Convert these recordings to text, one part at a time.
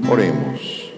Oremos.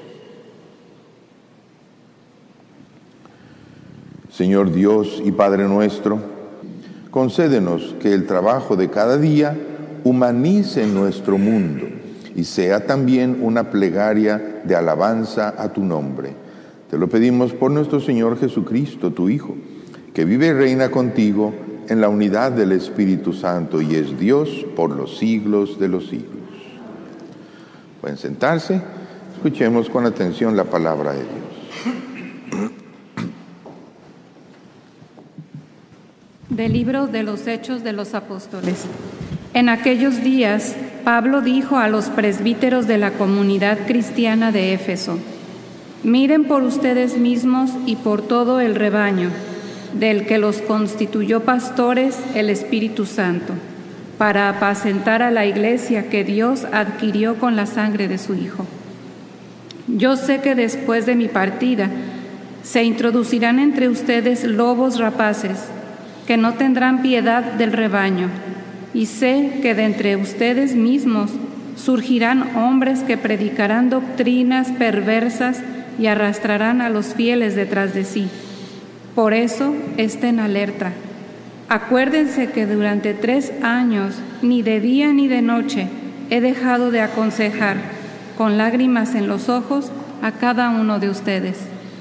Señor Dios y Padre nuestro, concédenos que el trabajo de cada día humanice nuestro mundo y sea también una plegaria de alabanza a tu nombre. Te lo pedimos por nuestro Señor Jesucristo, tu Hijo, que vive y reina contigo en la unidad del Espíritu Santo y es Dios por los siglos de los siglos. Pueden sentarse. Escuchemos con atención la palabra de Dios. Del libro de los Hechos de los Apóstoles. En aquellos días, Pablo dijo a los presbíteros de la comunidad cristiana de Éfeso: miren por ustedes mismos y por todo el rebaño, del que los constituyó pastores el Espíritu Santo, para apacentar a la iglesia que Dios adquirió con la sangre de su Hijo. Yo sé que después de mi partida se introducirán entre ustedes lobos rapaces, que no tendrán piedad del rebaño, y sé que de entre ustedes mismos surgirán hombres que predicarán doctrinas perversas y arrastrarán a los fieles detrás de sí. Por eso, estén alerta. Acuérdense que durante 3 años, ni de día ni de noche, he dejado de aconsejar, con lágrimas en los ojos, a cada uno de ustedes.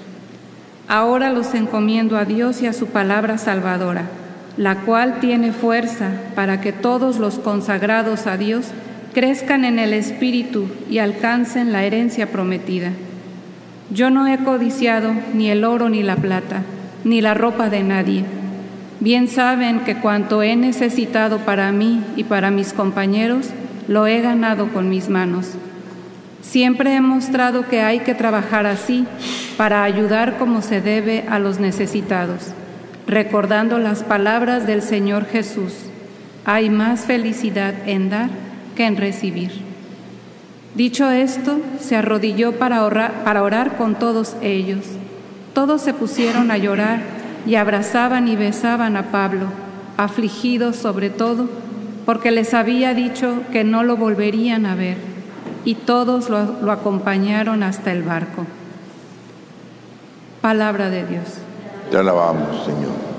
Ahora los encomiendo a Dios y a su palabra salvadora, la cual tiene fuerza para que todos los consagrados a Dios crezcan en el Espíritu y alcancen la herencia prometida. Yo no he codiciado ni el oro ni la plata, ni la ropa de nadie. Bien saben que cuanto he necesitado para mí y para mis compañeros, lo he ganado con mis manos. Siempre he mostrado que hay que trabajar así para ayudar como se debe a los necesitados, recordando las palabras del Señor Jesús: hay más felicidad en dar que en recibir. Dicho esto, se arrodilló para orar con todos ellos. Todos se pusieron a llorar y abrazaban y besaban a Pablo, afligidos sobre todo, porque les había dicho que no lo volverían a ver, y todos lo acompañaron hasta el barco. Palabra de Dios. Te alabamos, Señor.